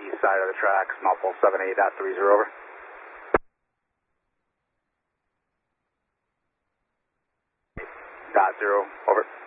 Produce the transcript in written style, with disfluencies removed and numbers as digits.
east side of the tracks, multiple 78.30 over. .0, over.